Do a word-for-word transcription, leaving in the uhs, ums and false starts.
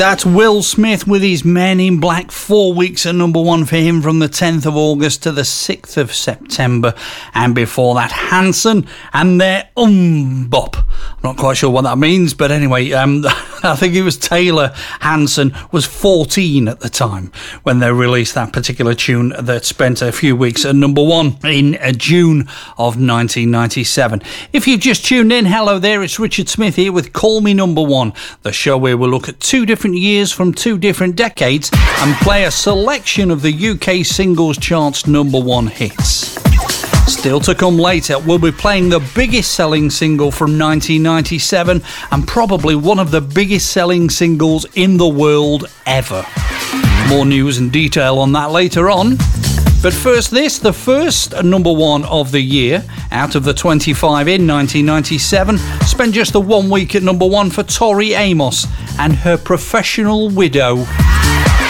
That's Will Smith with his Men in Black. Four weeks at number one for him from the tenth of August to the sixth of September. And before that, Hanson and their Umbop. I'm not quite sure what that means, but anyway, um, I think it was Taylor Hanson was fourteen at the time when they released that particular tune that spent a few weeks at number one in June of nineteen ninety-seven. If you've just tuned in, hello there, it's Richard Smith here with Call Me Number One, the show where we'll look at two different years from two different decades and play a selection of the U K singles charts number one hits. Still to come later, we'll be playing the biggest selling single from nineteen ninety-seven and probably one of the biggest selling singles in the world ever. More news and detail on that later on. But first this, the first number one of the year out of the twenty-five in nineteen ninety-seven, spent just the one week at number one for Tori Amos and Her Professional Widow.